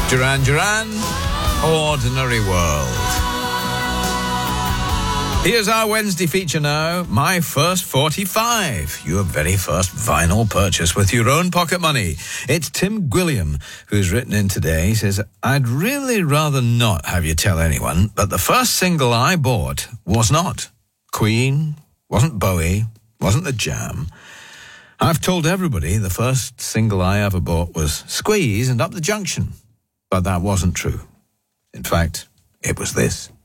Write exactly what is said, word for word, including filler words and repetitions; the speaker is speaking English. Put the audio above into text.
Duran Duran, Ordinary World. Here's our Wednesday feature now, My First forty-five, your very first vinyl purchase with your own pocket money. It's Tim Gwilliam who's written in today. He says, I'd really rather not have you tell anyone, but the first single I bought was not Queen, wasn't Bowie, wasn't The Jam. I've told everybody the first single I ever bought was Squeeze and Up the Junction, but that wasn't true. In fact, it was this.